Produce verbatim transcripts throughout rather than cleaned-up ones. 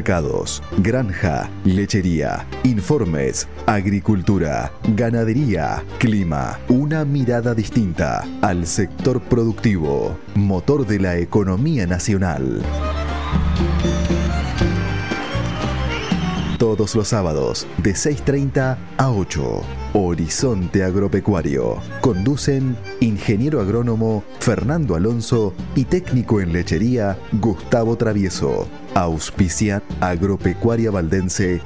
supermercados, granja, lechería, informes, agricultura, ganadería, clima. Una mirada distinta al sector productivo, motor de la economía nacional. Todos los sábados de seis treinta a ocho. Horizonte Agropecuario. Conducen ingeniero agrónomo Fernando Alonso y técnico en lechería Gustavo Travieso. Auspicia Agropecuaria Valdense.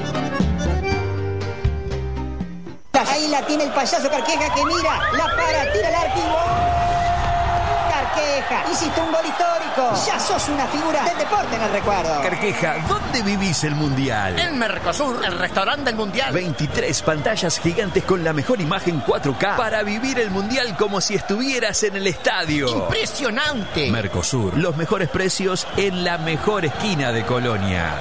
Ahí la tiene el payaso Carqueja que mira, la para, tira el arco y ¡gol! Carqueja, hiciste un gol histórico. Ya sos una figura del deporte en el recuerdo. Carqueja, ¿dónde vivís el Mundial? En Mercosur, el restaurante del Mundial. veintitrés pantallas gigantes con la mejor imagen cuatro K para vivir el Mundial como si estuvieras en el estadio. ¡Impresionante! Mercosur, los mejores precios en la mejor esquina de Colonia.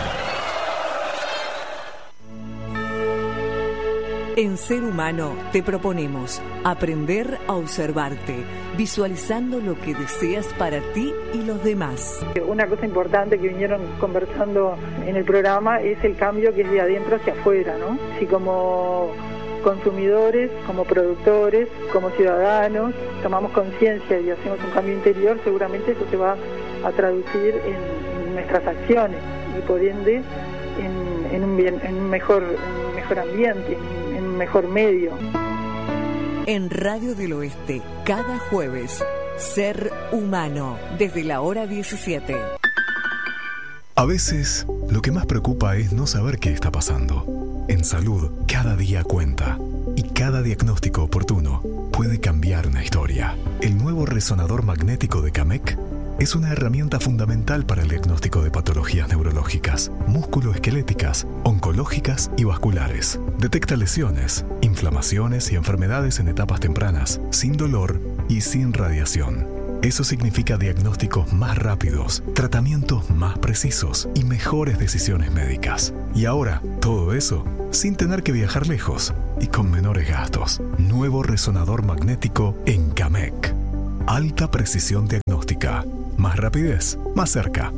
En Ser Humano te proponemos aprender a observarte, visualizando lo que deseas para ti y los demás. Una cosa importante que vinieron conversando en el programa es el cambio que es de adentro hacia afuera, ¿no? Si como consumidores, como productores, como ciudadanos, tomamos conciencia y hacemos un cambio interior, seguramente eso se va a traducir en, en nuestras acciones y por ende en, en, un, bien, en un, mejor, un mejor ambiente, en, en un mejor medio. En Radio del Oeste, cada jueves, Ser Humano, desde la hora diecisiete. A veces, lo que más preocupa es no saber qué está pasando. En salud, cada día cuenta. Y cada diagnóstico oportuno puede cambiar una historia. El nuevo resonador magnético de Camec es una herramienta fundamental para el diagnóstico de patologías neurológicas, musculoesqueléticas, oncológicas y vasculares. Detecta lesiones, inflamaciones y enfermedades en etapas tempranas, sin dolor y sin radiación. Eso significa diagnósticos más rápidos, tratamientos más precisos y mejores decisiones médicas. Y ahora, todo eso sin tener que viajar lejos y con menores gastos. Nuevo resonador magnético en Camec. Alta precisión diagnóstica. Más rapidez, más cerca.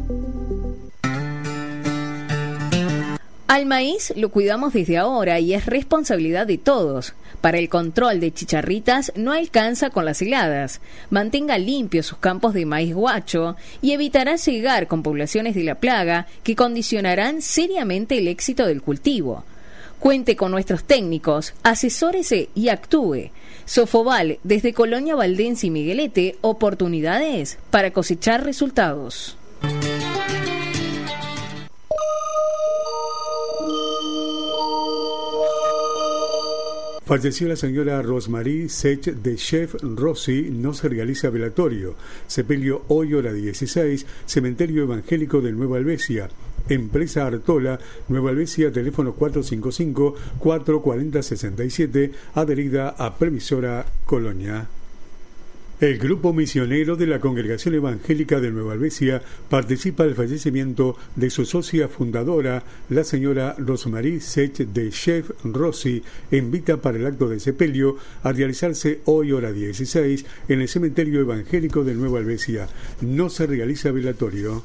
Al maíz lo cuidamos desde ahora y es responsabilidad de todos. Para el control de chicharritas no alcanza con las heladas. Mantenga limpios sus campos de maíz guacho y evitará cegar con poblaciones de la plaga que condicionarán seriamente el éxito del cultivo. Cuente con nuestros técnicos, asesórese y actúe. Sofoval, desde Colonia Valdense y Miguelete, oportunidades para cosechar resultados. Falleció la señora Rosmarie Sech de Chef Rossi, no se realiza velatorio. Sepelio hoy hora dieciséis, Cementerio Evangélico de Nueva Albesia. Empresa Artola, Nueva Albesia, teléfono cuatro cinco cinco, cuatro cuatro cero, seis siete, adherida a Previsora Colonia. El grupo misionero de la Congregación Evangélica de Nueva Albesia participa del fallecimiento de su socia fundadora, la señora Rosmarie Sech de Chef Rossi, invita para el acto de sepelio a realizarse hoy hora dieciséis en el Cementerio Evangélico de Nueva Albesia. No se realiza velatorio.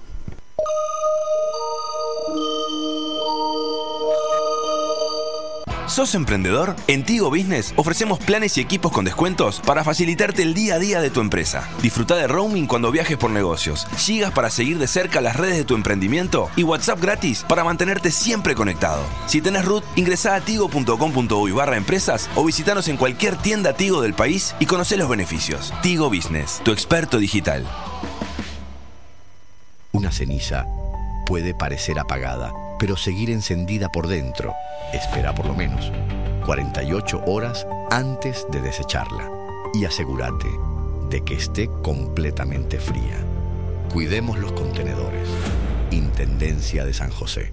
¿Sos emprendedor? En Tigo Business ofrecemos planes y equipos con descuentos para facilitarte el día a día de tu empresa. Disfruta de roaming cuando viajes por negocios, gigas para seguir de cerca las redes de tu emprendimiento y WhatsApp gratis para mantenerte siempre conectado. Si tenés R U T, ingresá a tigo punto com punto uy barra empresas o visitanos en cualquier tienda Tigo del país y conocé los beneficios. Tigo Business, tu experto digital. Una ceniza puede parecer apagada, pero seguir encendida por dentro. Espera por lo menos cuarenta y ocho horas antes de desecharla y asegúrate de que esté completamente fría. Cuidemos los contenedores. Intendencia de San José.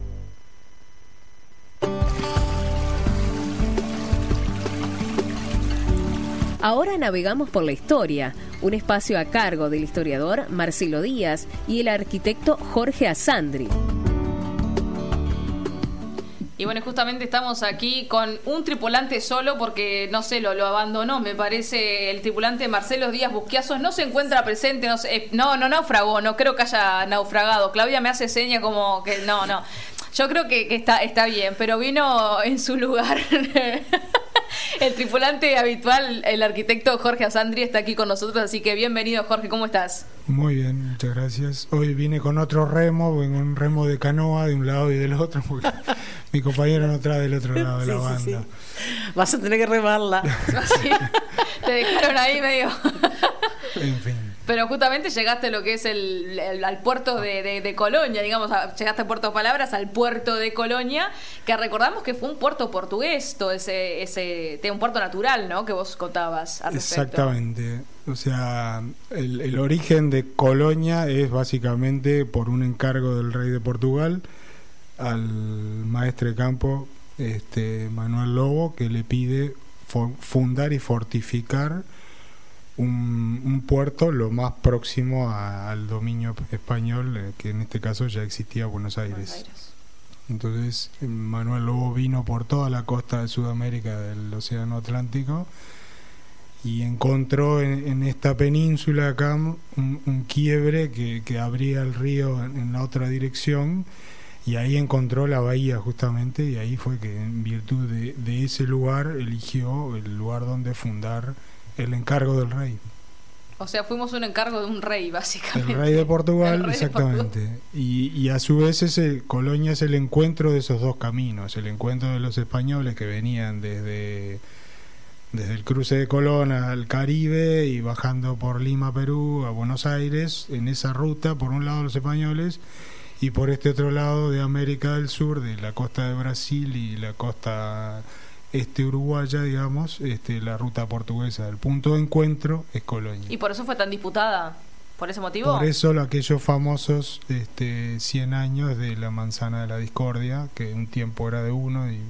Ahora navegamos por la historia, un espacio a cargo del historiador Marcelo Díaz y el arquitecto Jorge Asandri. Y bueno, justamente estamos aquí con un tripulante solo porque, no sé, lo, lo abandonó, me parece, el tripulante Marcelo Díaz Busquiazos no se encuentra presente, no, sé, no, no naufragó, no creo que haya naufragado. Claudia me hace seña como que no, no. Yo creo que, que está, está bien, pero vino en su lugar el tripulante habitual, el arquitecto Jorge Asandri, está aquí con nosotros, así que bienvenido, Jorge, ¿cómo estás? Muy bien, muchas gracias. Hoy vine con otro remo, en un remo de canoa de un lado y del otro, porque mi compañero no trae del otro lado de sí, la banda. Sí, sí. Vas a tener que remarla. Sí, te dejaron ahí medio... En fin. Pero justamente llegaste a lo que es el, el al puerto de, de, de Colonia, digamos, a, llegaste a Puerto Palabras, al puerto de Colonia, que recordamos que fue un puerto portugués, todo ese, ese un puerto natural, ¿no? Que vos contabas al respecto. Exactamente. O sea, el, el origen de Colonia es básicamente por un encargo del rey de Portugal al maestre de campo este, Manuel Lobo, que le pide for, fundar y fortificar Un, un puerto lo más próximo a, al dominio español, eh, que en este caso ya existía Buenos Aires. Buenos Aires. Entonces Manuel Lobo vino por toda la costa de Sudamérica del Océano Atlántico y encontró en, en esta península acá un, un quiebre que, que abría el río en, en la otra dirección, y ahí encontró la bahía justamente, y ahí fue que en virtud de, de ese lugar eligió el lugar donde fundar el encargo del rey. O sea, fuimos un encargo de un rey, básicamente. El rey de Portugal, rey exactamente. De Portugal. Y, y a su vez ese Colonia es el encuentro de esos dos caminos, el encuentro de los españoles que venían desde, desde el cruce de Colón al Caribe y bajando por Lima, Perú, a Buenos Aires, en esa ruta, por un lado los españoles, y por este otro lado de América del Sur, de la costa de Brasil y la costa este uruguaya, digamos, este la ruta portuguesa. El punto de encuentro es Colonia. ¿Y por eso fue tan disputada? ¿Por ese motivo? Por eso aquellos famosos este, cien años de la manzana de la discordia, que un tiempo era de uno y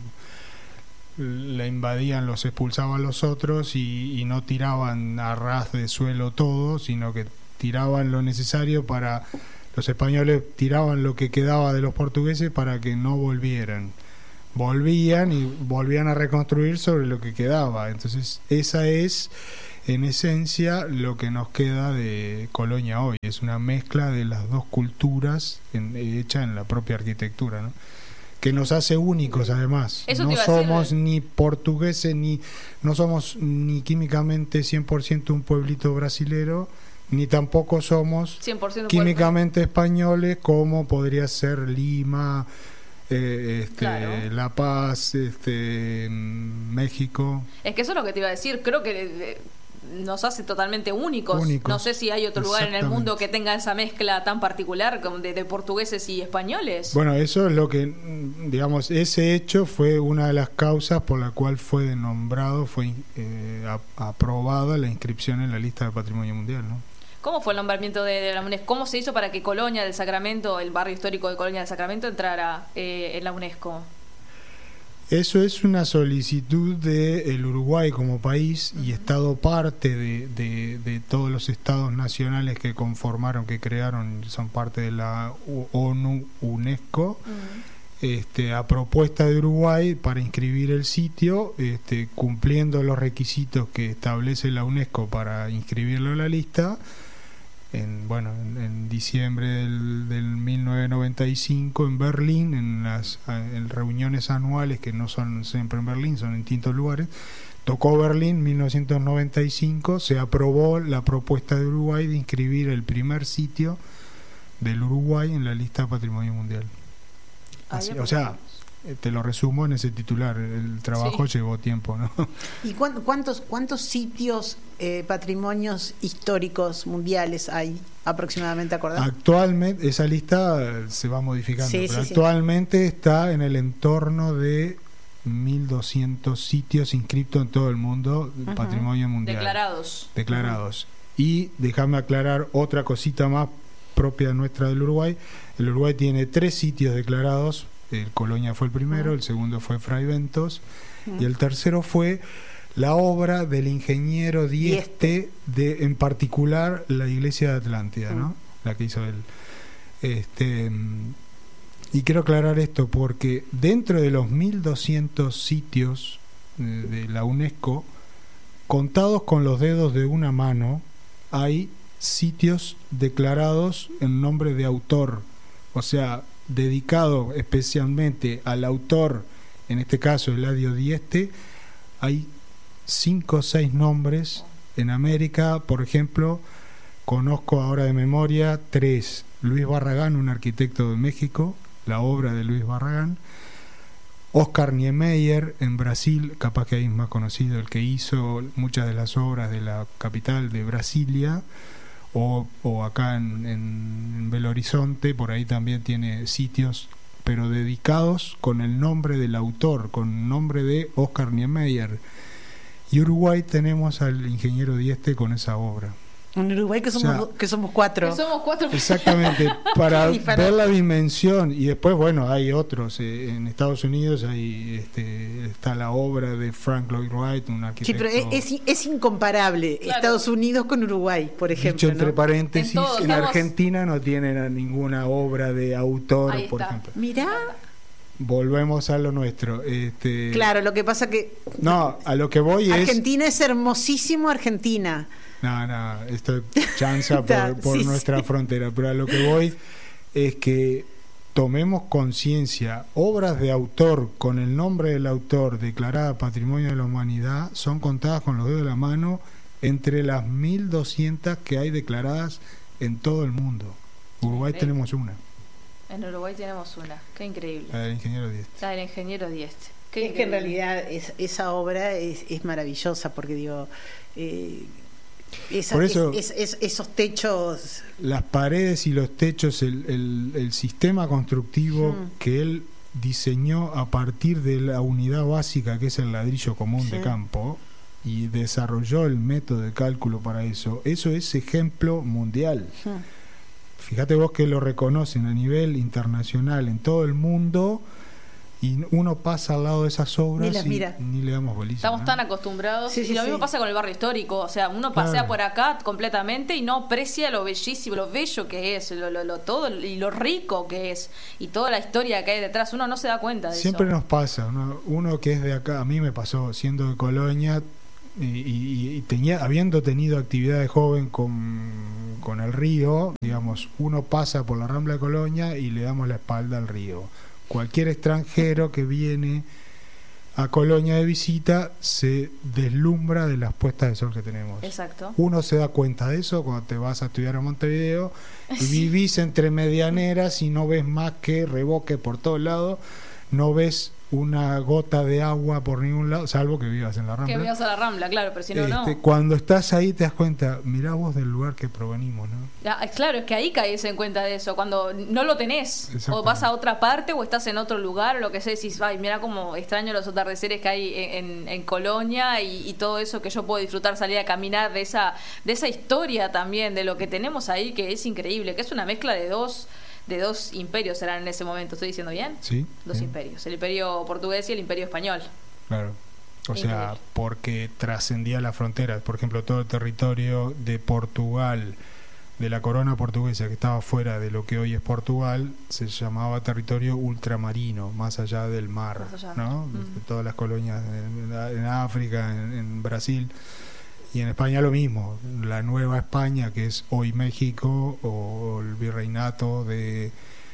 la invadían, los expulsaban los otros y, y no tiraban a ras de suelo todo, sino que tiraban lo necesario para... Los españoles tiraban lo que quedaba de los portugueses para que no volvieran. Volvían y volvían a reconstruir sobre lo que quedaba. Entonces esa es en esencia lo que nos queda de Colonia hoy. Es una mezcla de las dos culturas en, hecha en la propia arquitectura, ¿no? Que nos hace únicos además. Eso no somos decir. Ni portugueses, ni no somos ni químicamente cien por ciento un pueblito brasilero, ni tampoco somos cien por ciento químicamente puerto. Españoles, como podría ser Lima, Eh, este, claro. La Paz, este, México. Es que eso es lo que te iba a decir. Creo que eh, nos hace totalmente únicos. únicos. No sé si hay otro lugar en el mundo que tenga esa mezcla tan particular de, de portugueses y españoles. Bueno, eso es lo que, digamos, ese hecho fue una de las causas por la cual fue nombrado, fue eh, a, aprobada la inscripción en la lista de Patrimonio Mundial, ¿no? ¿Cómo fue el nombramiento de, de la UNESCO? ¿Cómo se hizo para que Colonia del Sacramento, el barrio histórico de Colonia del Sacramento, entrara eh, en la UNESCO? Eso es una solicitud del Uruguay como país y Estado parte de, de, de todos los estados nacionales que conformaron, que crearon, son parte de la ONU, UNESCO, uh-huh. este, a propuesta de Uruguay para inscribir el sitio, este, cumpliendo los requisitos que establece la UNESCO para inscribirlo en la lista. En, bueno, en, en diciembre del, del mil novecientos noventa y cinco en Berlín, en las en reuniones anuales que no son siempre en Berlín, son en distintos lugares. Tocó Berlín, mil novecientos noventa y cinco, se aprobó la propuesta de Uruguay de inscribir el primer sitio del Uruguay en la lista de Patrimonio Mundial. Así, o sea, te lo resumo en ese titular, el trabajo sí. Llevó tiempo, ¿no? ¿Y cuántos cuántos sitios, eh, patrimonios históricos mundiales hay aproximadamente, acordás? Actualmente, esa lista se va modificando, sí, pero sí, actualmente sí. Está en el entorno de mil doscientos sitios inscritos en todo el mundo, uh-huh. Patrimonio Mundial. Declarados. Declarados. Uh-huh. Y déjame aclarar otra cosita más propia nuestra del Uruguay. El Uruguay tiene tres sitios declarados. El Colonia fue el primero, uh-huh. El segundo fue Fray Ventos, uh-huh. Y el tercero fue la obra del ingeniero Dieste, de, en particular la iglesia de Atlántida, uh-huh. ¿no? La que hizo él. Este, Y quiero aclarar esto porque dentro de los mil doscientos sitios eh, de la UNESCO, contados con los dedos de una mano, hay sitios declarados en nombre de autor, o sea, dedicado especialmente al autor, en este caso Eladio Dieste. Hay cinco o seis nombres en América, por ejemplo, conozco ahora de memoria tres: Luis Barragán, un arquitecto de México, la obra de Luis Barragán; Oscar Niemeyer en Brasil, capaz que ahí es más conocido, el que hizo muchas de las obras de la capital de Brasilia, o, o acá en, en, en Belo Horizonte, por ahí también tiene sitios, pero dedicados con el nombre del autor, con el nombre de Oscar Niemeyer. Y Uruguay tenemos al ingeniero Dieste con esa obra. En Uruguay que somos, o sea, que somos cuatro. Que somos cuatro. Exactamente, para, para ver la dimensión. Y después, bueno, hay otros. Eh, en Estados Unidos hay este, está la obra de Frank Lloyd Wright, un arquitecto. Sí, pero es, es, es incomparable claro. Estados Unidos con Uruguay, por ejemplo. Dicho entre ¿no? paréntesis, en, todo, en estamos... Argentina no tienen ninguna obra de autor, ahí por está. ejemplo. Mirá. Volvemos a lo nuestro. Este... Claro, lo que pasa que... No, a lo que voy Argentina es... Argentina es hermosísimo, Argentina. No, no, esto chanza por, por sí, nuestra sí. frontera, pero a lo que voy es que tomemos conciencia. Obras de autor con el nombre del autor declarada Patrimonio de la Humanidad son contadas con los dedos de la mano entre las mil doscientas que hay declaradas en todo el mundo. Uruguay tenemos una. En Uruguay tenemos una, qué increíble. La del ingeniero Dieste. La del ingeniero Dieste. Qué es que en realidad es, esa obra es, es maravillosa porque digo... Eh, Esa, Por eso, es, es, es, esos techos, las paredes y los techos, el, el, el sistema constructivo mm. que él diseñó a partir de la unidad básica que es el ladrillo común sí. de campo, y desarrolló el método de cálculo para eso. Eso es ejemplo mundial. Mm. Fíjate vos que lo reconocen a nivel internacional en todo el mundo. Y uno pasa al lado de esas obras ni, y ni le damos bolilla. Estamos ¿no? tan acostumbrados. Sí, y sí, lo mismo sí. pasa con el barrio histórico. O sea, uno pasea claro. por acá completamente y no aprecia lo bellísimo, lo bello que es, lo, lo, lo todo y lo rico que es. Y toda la historia que hay detrás. Uno no se da cuenta de Siempre eso. Siempre nos pasa. ¿no? Uno que es de acá, a mí me pasó siendo de Colonia y, y, y tenía, habiendo tenido actividad de joven con, con el río, digamos, uno pasa por la Rambla de Colonia y le damos la espalda al río. Cualquier extranjero que viene a Colonia de visita se deslumbra de las puestas de sol que tenemos. Exacto. Uno se da cuenta de eso cuando te vas a estudiar a Montevideo y vivís entre medianeras y no ves más que revoque por todos lados, no ves una gota de agua por ningún lado, salvo que vivas en la Rambla. Que vivas a la Rambla, claro, pero si no, este, no. Cuando estás ahí te das cuenta, mirá vos del lugar que provenimos, ¿no? Ya, claro, es que ahí caes en cuenta de eso, cuando no lo tenés, o vas a otra parte o estás en otro lugar, o lo que sea, decís, ay, mirá cómo extraño los atardeceres que hay en, en, en Colonia y, y todo eso que yo puedo disfrutar, salir a caminar, de esa, de esa historia también, de lo que tenemos ahí, que es increíble, que es una mezcla de dos... de dos imperios eran en ese momento, ¿estoy diciendo bien? Sí. Dos bien. imperios, el imperio portugués y el imperio español. Claro. O Increíble. sea, porque trascendía las fronteras. Por ejemplo, todo el territorio de Portugal, de la corona portuguesa que estaba fuera de lo que hoy es Portugal, se llamaba territorio ultramarino, más allá del mar, allá. ¿no? Mm. Todas las colonias en, en África, en, en Brasil. Y en España lo mismo, la Nueva España, que es hoy México, o el virreinato de,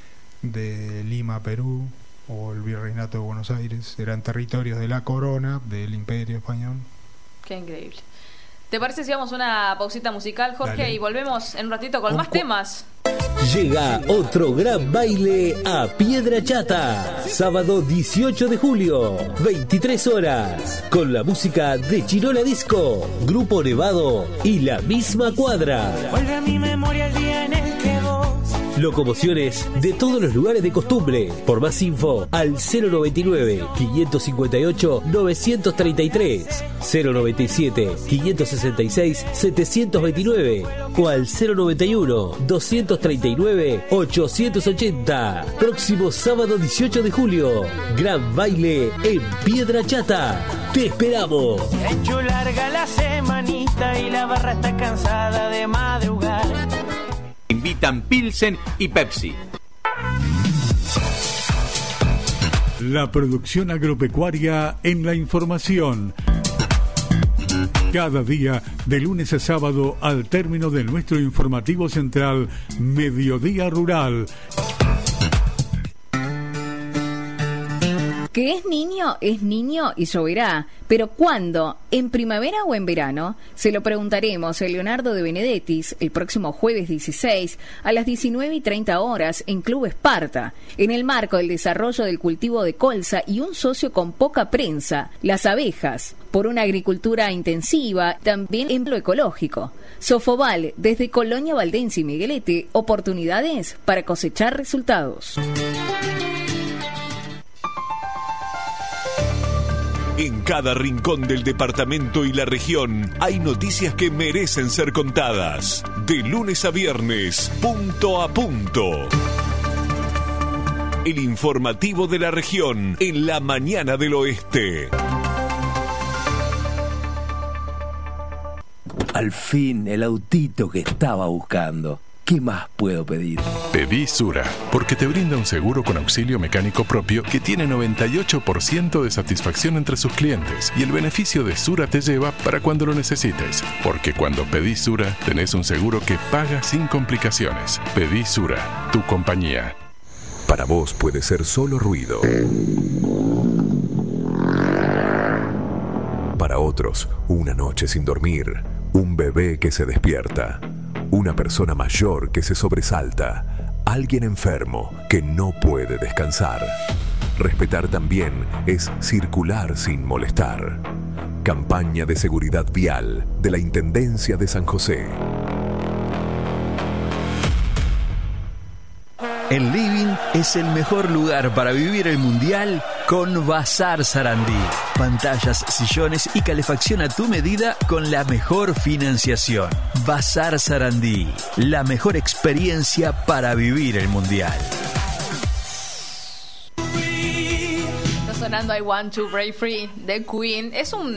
de Lima, Perú, o el virreinato de Buenos Aires, eran territorios de la corona del Imperio Español. Qué increíble. ¿Te parece si vamos a una pausita musical, Jorge? Dale. Y volvemos en un ratito con, con más temas. Llega otro gran baile a Piedra Chata, sábado dieciocho de julio, veintitrés horas, con la música de Chirola Disco, Grupo Nevado y La Misma Cuadra. Vuelve a mi memoria el día en el que vos... Locomociones de todos los lugares de costumbre. Por más info al cero noventa y nueve, quinientos cincuenta y ocho, novecientos treinta y tres, cero noventa y siete, quinientos sesenta y seis, setecientos veintinueve o al cero noventa y uno, doscientos treinta y nueve, ochocientos ochenta. Próximo sábado dieciocho de julio, gran baile en Piedra Chata. ¡Te esperamos! Se ha hecho larga la semanita y la barra está cansada de madrugar. Invitan Pilsen y Pepsi. La producción agropecuaria en la información. Cada día, de lunes a sábado, al término de nuestro informativo central, Mediodía Rural. Que es niño, es niño y lloverá. Pero ¿cuándo? ¿En primavera o en verano? Se lo preguntaremos a Leonardo de Benedettis el próximo jueves dieciséis a las diecinueve y treinta horas en Club Esparta, en el marco del desarrollo del cultivo de colza y un socio con poca prensa, las abejas, por una agricultura intensiva, también en lo ecológico. Sofoval, desde Colonia Valdense y Miguelete, oportunidades para cosechar resultados. En cada rincón del departamento y la región hay noticias que merecen ser contadas. De lunes a viernes, punto a punto. El informativo de la región en la mañana del oeste. Al fin, el autito que estaba buscando. ¿Qué más puedo pedir? Pedí Sura, porque te brinda un seguro con auxilio mecánico propio que tiene noventa y ocho por ciento de satisfacción entre sus clientes, y el beneficio de Sura te lleva para cuando lo necesites, porque cuando pedís Sura tenés un seguro que paga sin complicaciones. Pedí Sura, tu compañía. Para vos puede ser solo ruido. Para otros, una noche sin dormir, un bebé que se despierta. Una persona mayor que se sobresalta, alguien enfermo que no puede descansar. Respetar también es circular sin molestar. Campaña de seguridad vial de la Intendencia de San José. El living es el mejor lugar para vivir el mundial con Bazar Sarandí. Pantallas, sillones y calefacción a tu medida con la mejor financiación. Bazar Sarandí, la mejor experiencia para vivir el mundial. Está sonando I Want to Break Free de Queen. Es un...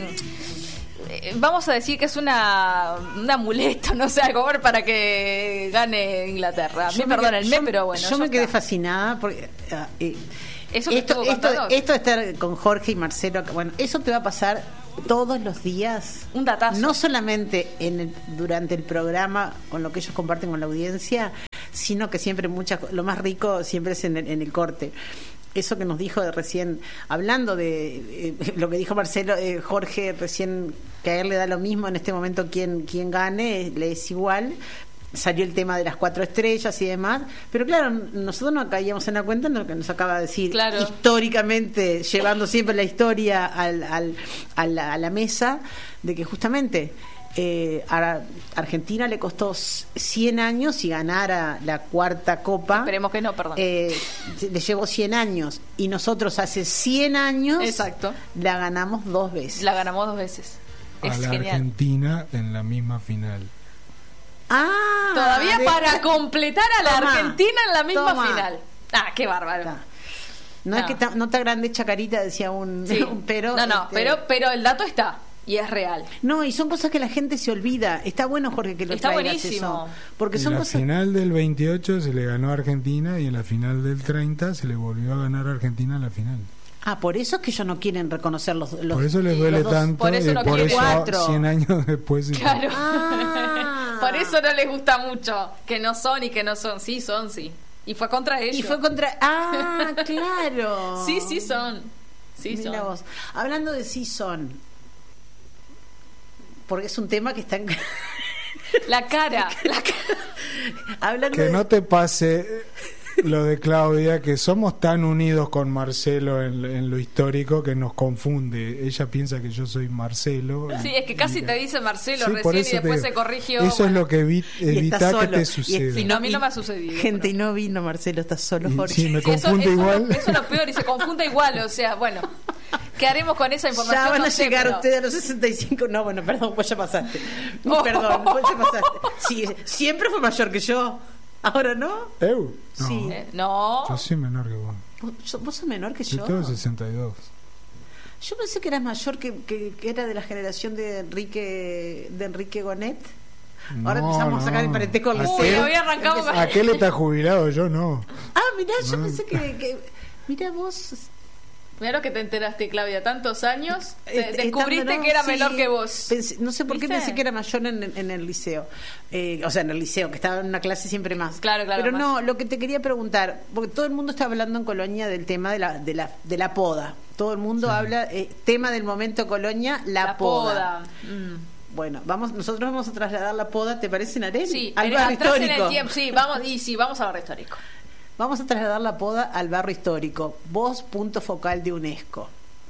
Vamos a decir que es una un amuleto, no sé, algo para que gane Inglaterra. Me perdónenme, pero bueno. Yo me quedé fascinada porque uh, eh, eso que esto, esto, esto de estar con Jorge y Marcelo, bueno, eso te va a pasar todos los días. Un datazo. No solamente en el, durante el programa, con lo que ellos comparten con la audiencia, sino que siempre muchas, lo más rico siempre es en el, en el corte. Eso que nos dijo de recién, hablando de eh, lo que dijo Marcelo, eh, Jorge recién, que a él le da lo mismo en este momento quién, quién gane, le es igual. Salió el tema de las cuatro estrellas y demás, pero claro, nosotros no caíamos en la cuenta en lo que nos acaba de decir, claro. Históricamente, llevando siempre la historia al, al, a, la, a la mesa, de que justamente Eh, a Argentina le costó cien años y ganara la cuarta copa. Esperemos que no, perdón. Eh, le llevó cien años y nosotros hace cien años Exacto. la ganamos dos veces. La ganamos dos veces. A Es la genial. Argentina en la misma final. Ah, Todavía de... para completar a la Toma, Argentina en la misma toma. final. Ah, qué bárbaro. No, No. es que ta, no te agrande chacarita, decía un, Sí. un pero. No, no, este, pero, pero el dato está. Y es real. No, y son cosas que la gente se olvida. Está bueno, Jorge, que lo Está traigas buenísimo. eso, porque En son la cosas. final del veintiocho se le ganó a Argentina y en la final del treinta se le volvió a ganar a Argentina en la final. Ah, por eso es que ellos no quieren reconocer los, los Por eso les duele los dos- tanto por eso y no por quieren. eso Cuatro. cien años después sí. Claro. Ah. Por eso no les gusta mucho. Que no son y que no son. Sí, son, sí. Y fue contra ellos. Y fue contra. Ah, claro. Sí, sí son. Sí Mira son. vos. Hablando de sí son. Porque es un tema que está en. La cara. La cara. Hablando Que de... no te pase lo de Claudia, que somos tan unidos con Marcelo en, en lo histórico que nos confunde. Ella piensa que yo soy Marcelo. Sí, es que casi te dice Marcelo Sí, por recién y eso te después digo, se corrigió. Eso bueno. es lo que evi- Y está evita que solo. te Y- suceda. Y no, a mí no me ha sucedido. Gente, y no vino Marcelo, está solo Y- Jorge. sí, me Sí, eso- confunde eso, igual. Eso es lo peor y se confunde igual. O sea, bueno. ¿Qué haremos con esa información? Ya van No a sé, llegar pero- ustedes a los sesenta y cinco. No, bueno, perdón, pues ya pasaste. Oh. Perdón, pues ya pasaste. Sí, siempre fue mayor que yo. ¿Ahora no? ¿Eu? No, Sí. Eh, no. yo soy menor que vos. ¿Vos, vos sos menor que Yo yo? tengo sesenta y dos. Yo pensé que eras mayor, que, que, que era de la generación de Enrique de Enrique Gonet. Ahora No, empezamos a sacar no. el parentesco con los Uy, ceros. hoy arrancamos con- Aquel está jubilado, yo no. Ah, mirá, yo No. pensé que, que... Mirá vos... Mirá lo que te enteraste, Claudia, tantos años, te- Est- descubriste estando, ¿no? que era Sí, menor que vos. pensé- no sé por qué ¿Viste? pensé que era mayor en, en el liceo. Eh, o sea, en el liceo, que estaba en una clase siempre más. Claro, claro, Pero más. no, lo que te quería preguntar, porque todo el mundo está hablando en Colonia del tema de la, de la, de la poda. Todo el mundo habla, eh, tema del momento Colonia, la, La poda. poda. Mm. Bueno, vamos, nosotros vamos a trasladar la poda, ¿te parece, Narel? Sí, al pero barrio atrás en histórico. el tiempo, sí, vamos, y sí, vamos al barrio histórico. Vamos a trasladar la poda al barrio histórico. Voz, punto focal de UNESCO.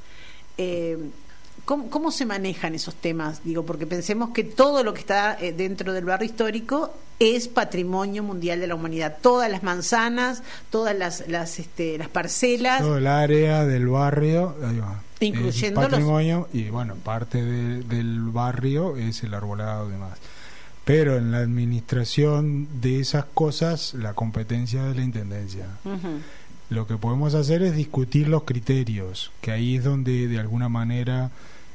Eh, ¿cómo, ¿Cómo se manejan esos temas? Digo, porque pensemos que todo lo que está eh, dentro del barrio histórico es patrimonio mundial de la humanidad. Todas las manzanas, todas las las, este, las parcelas. Todo el área del barrio, ahí va, Incluyendo es patrimonio, y bueno, parte de- del barrio es el arbolado y demás. Pero en la administración de esas cosas, la competencia de la intendencia. Ujú. Lo que podemos hacer es discutir los criterios, que ahí es donde de alguna manera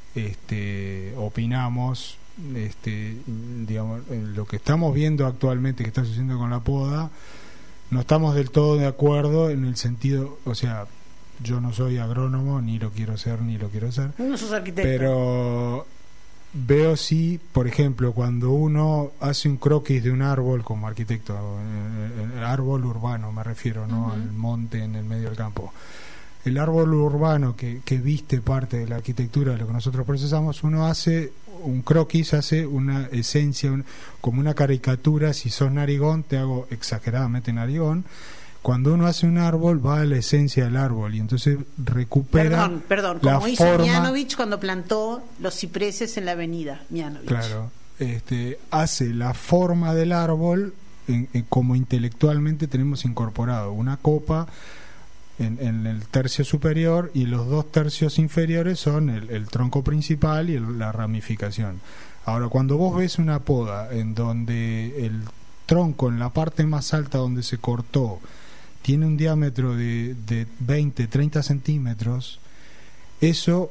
este, opinamos, este, digamos, en lo que estamos viendo actualmente que está sucediendo con la poda, no estamos del todo de acuerdo en el sentido, o sea, yo no soy agrónomo, ni lo quiero ser, ni lo quiero ser, No sos arquitecto. pero veo sí, por ejemplo, cuando uno hace un croquis de un árbol como arquitecto, el, el árbol urbano me refiero, no Ujú. al monte en el medio del campo. El árbol urbano que, que viste parte de la arquitectura de lo que nosotros procesamos, uno hace un croquis, hace una esencia, un- como una caricatura. Si sos narigón, te hago exageradamente narigón. Cuando uno hace un árbol, va a la esencia del árbol y entonces recupera Perdón, perdón, la como hizo forma. Mianovich cuando plantó los cipreses en la avenida Mianovich. Claro, este, hace la forma del árbol en- en como intelectualmente tenemos incorporado una copa en, en el tercio superior y los dos tercios inferiores son el, el tronco principal y el- la ramificación. Ahora, cuando vos ves una poda en donde el tronco en la parte más alta donde se cortó tiene un diámetro de, de veinte, treinta centímetros, eso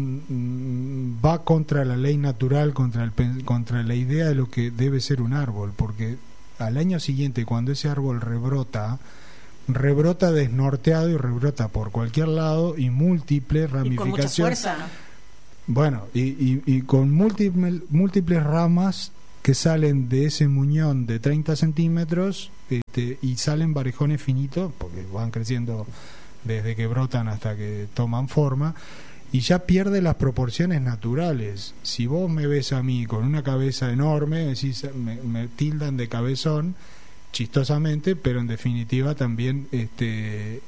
mm, va contra la ley natural, contra, el, pen- contra la idea de lo que debe ser un árbol, porque al año siguiente, cuando ese árbol rebrota, rebrota desnorteado y rebrota por cualquier lado y múltiples Y con mucha ramificaciones. fuerza, ¿no? Bueno, y, y, y con múltiples, múltiples ramas que salen de ese muñón de treinta centímetros este, y salen varejones finitos, porque van creciendo desde que brotan hasta que toman forma, y ya pierde las proporciones naturales. Si vos me ves a mí con una cabeza enorme, decís, me, me tildan de cabezón, chistosamente, pero en definitiva también este